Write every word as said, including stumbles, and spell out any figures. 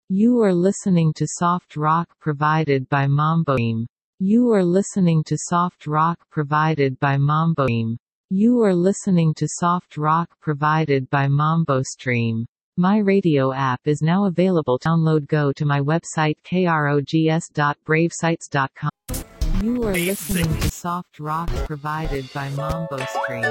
You are listening to soft rock provided by Mamboim. You are listening to soft rock provided by Mamboim. You are listening to soft rock provided by MamboStream. My radio app is now available. Download. Go to my website krogs dot brave sites dot com. You are listening to soft rock provided by MamboStream.